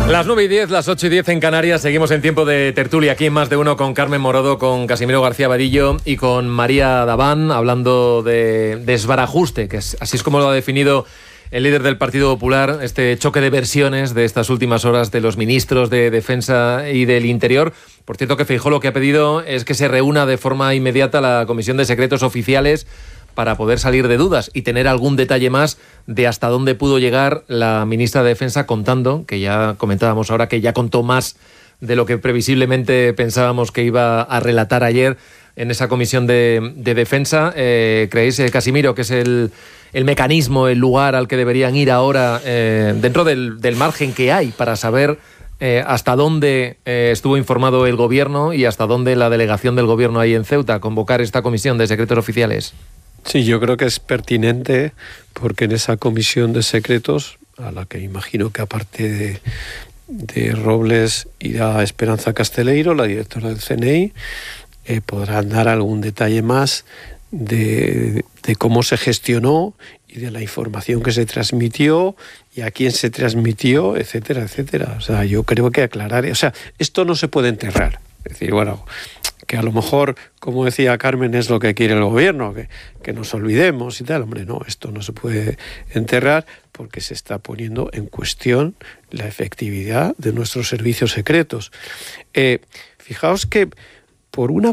Las 9:10, las 8:10 en Canarias. Seguimos en tiempo de tertulia aquí en Más de Uno con Carmen Morodo, con Casimiro García Vadillo y con María Daván, hablando de desbarajuste, que así es como lo ha definido el líder del Partido Popular, este choque de versiones de estas últimas horas de los ministros de Defensa y del Interior. Por cierto, que Feijóo lo que ha pedido es que se reúna de forma inmediata la Comisión de Secretos Oficiales para poder salir de dudas y tener algún detalle más de hasta dónde pudo llegar la ministra de Defensa contando, que ya comentábamos ahora que ya contó más de lo que previsiblemente pensábamos que iba a relatar ayer en esa comisión de defensa. ¿Creéis, Casimiro, que es el mecanismo, el lugar al que deberían ir ahora dentro del margen que hay para saber hasta dónde estuvo informado el gobierno y hasta dónde la delegación del gobierno ahí en Ceuta convocar esta comisión de secretos oficiales? Sí, yo creo que es pertinente porque en esa comisión de secretos, a la que imagino que aparte de Robles irá Esperanza Casteleiro, la directora del CNI, podrán dar algún detalle más de cómo se gestionó y de la información que se transmitió y a quién se transmitió, etcétera, etcétera. O sea, yo creo que aclarar... O sea, esto no se puede enterrar. Es decir, bueno, que a lo mejor, como decía Carmen, es lo que quiere el gobierno, que nos olvidemos y tal. Hombre, no, esto no se puede enterrar porque se está poniendo en cuestión la efectividad de nuestros servicios secretos. Fijaos que por una